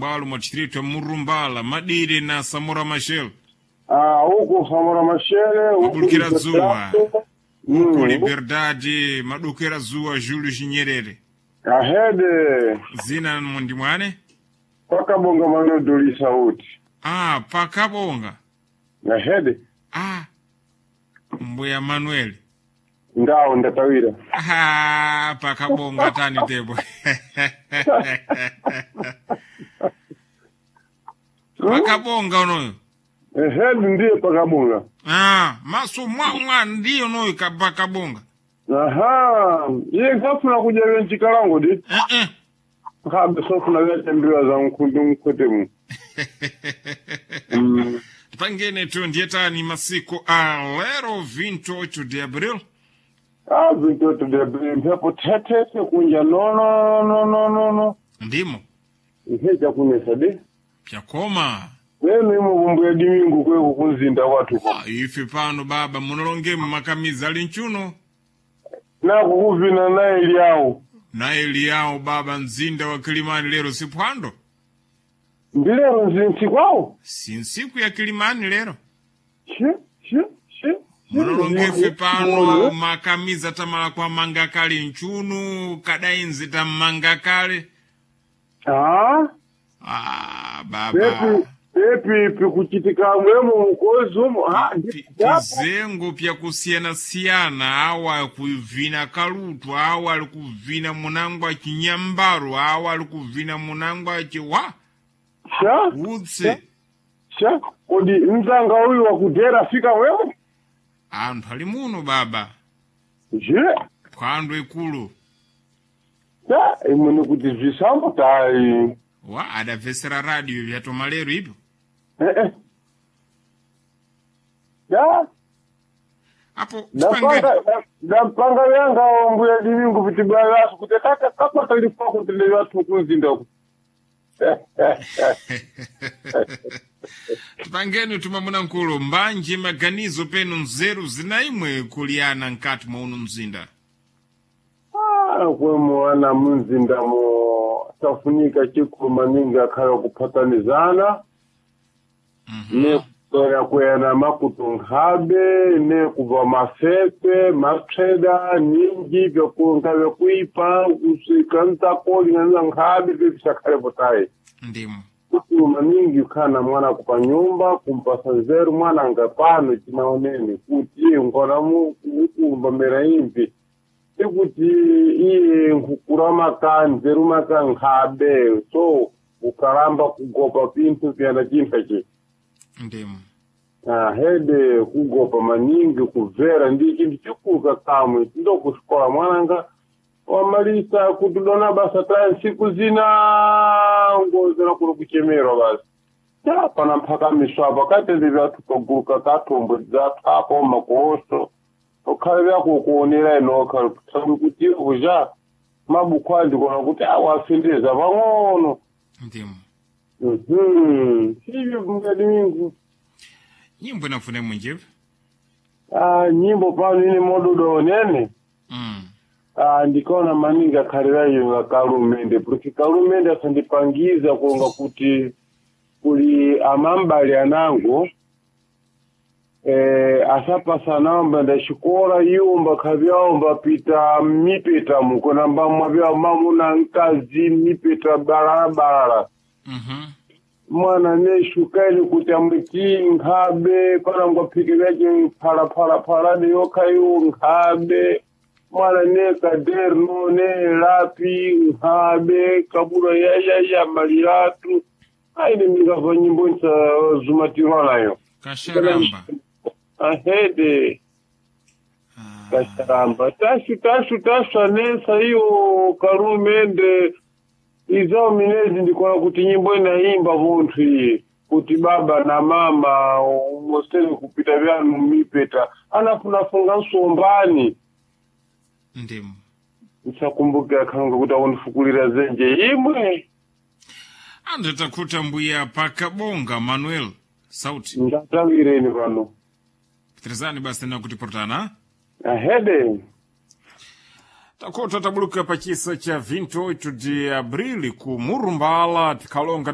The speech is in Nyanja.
mbalo mwa distrito ya Murumbala, Madire na Samora Machel. Huko Samora Machel, Mabulukira Zuwa. Huko Liberdade, Madukira Zuwa, Julius Nyerere. Ahede. Zina mundi mwane? Pakabonga Manuel Doli Sauti. Pakabonga. Ahede. Mbuya Manuel. Ndao ndatawira. Pakabonga tani tebo. Pakabonga unoyo. Ahede ndiye pakabonga. Maso mwa ndiyo noyo pakabonga. Ye kafuna kuja nchikalango di. Habe sofuna vete mbiwa za mkundu mkwetemu. Pangene tu ndietani masiku lero 28 de Abril. 28 de Abril. Mpepo tete kunja no. Ndimo. Iheja kunesa di. Pyakoma. Wenu imu bumbu ya dimingu kwe kukunzinda watu kwa. Ifi pano baba munolonge makamiza linchuno. Na kukuvina na Eliao. Na Eliao baba nzinda wa Kilimani lero sipwando. Ndilero nzinti kwao? Sinsiku ya Kilimani lero. She. Munolonge fipano makamiza tamala kwa mangakali nchunu, kadainzi tamangakali. Baba. Epi kuchitika mwemo mkozumu. Pizengo pya kusiana awa kuvina kalutu, awa kuvina munangwa chinyambaro, awa kuvina munangwa chiwa. Utse. Kodi mzanga huyu wa kudera fika wewe? Antu halimuno baba. Kwando ikulu. Imuni kuti visambo tai. Adavesera radio vyato malero hivyo. Hapo Dampanga yanga mbuya dimingu vitibala yasu kutetaka kapa talifa kutele watu kunzinda huko. Tupangeni tumamuna nkulu mbanje maganizo penu nzeru zinaimwe kuliana nkati maunu mzinda. Kwe mwana mzinda tafunika chiku maninga kaya kupatanizana. Ne kutoya kwena makutunghabe, ne kuva mafepe, matreda, ningi, vyokunga vyokuipa, usikanta kodi nga nghabe, vipishakare botaye. Ndimu. Kutu maningi ukana mwana kupa nyumba, kumpasa nzeru mwana ngapano chinaoneni. Kuti ngona mukumba mera impi. Ikuti iye nkukurama kanzeru maka nghabe, so ukaramba kugopa pintu vyana chintachi. Ndimu. Hede kugopa maningi kuvera ndi chintu chikuka kamwe ndo kuskola mwananga wamalisa kutudona basa tayo siku zina ngozera kuno kuchemerwa basi pana mpaka miswapa katende vyatu toguruka katombo zatu hapo makoso okale vyako kuonera inoka sabu kuti uja mabukwandi kona kuti awafindeza vangono. Ndimu. Hivyo mgadimingu nyimbo nafune mwenjevu? Nyimbo pano ini modudo nene. Ndikaona maninga karira yunga Kalumende. Porque Kalumende asandipangiza kuonga kuti kuli amambali anangu. Asapa sanamba nda shikora yumba kavyomba pita mipeta muko namba mwabia mamuna nkazi mipeta barabara. Mwana neshukani kutambuki nghabe kana ngopikiraje phala de yokayo nghabe mwana neka derno ne lapi nghabe kabura ya maliratu aine mingava nyimbo nsa zumatirana yo kasharamba ahede kasharamba tashu anesa hiyo Kalumende izo minezi ndikona kuti nyimbo inaimba vontu iye kuti baba na mama mosteli kupita vyanu mipeta anafunafunga nsombani. Ndimu. Nsakumbuka kanga kuti akundifukulira zenje imwe. Andatakuta mbuya Pakabonga Manuel Sauti. Ndatawireni pano. Petrezani basi na kutiportana. Ahede. Takota tabuluka pachisa cha 28 de Abril ku Murumbala tikalonga